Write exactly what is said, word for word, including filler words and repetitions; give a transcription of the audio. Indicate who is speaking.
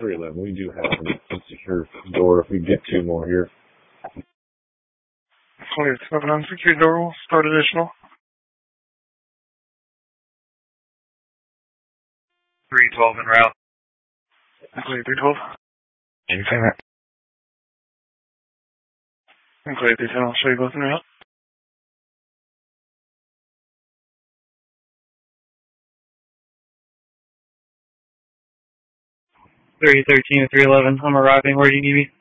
Speaker 1: three eleven. We do have an insecure door if we get two more here.
Speaker 2: Clear seven unsecured door. We'll start additional.
Speaker 3: three twelve en route.
Speaker 2: Clear three twelve.
Speaker 3: Anything that?
Speaker 2: Clear three ten. I'll show you both en route.
Speaker 3: three thirteen to three eleven. I'm arriving. Where do you need me?